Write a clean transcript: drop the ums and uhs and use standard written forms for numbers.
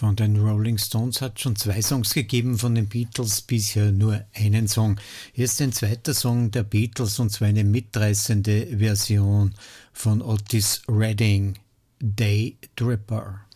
Von den Rolling Stones hat schon 2 Songs gegeben, von den Beatles bisher nur einen Song. Hier ist ein zweiter Song der Beatles und zwar eine mitreißende Version von Otis Redding, Day Tripper.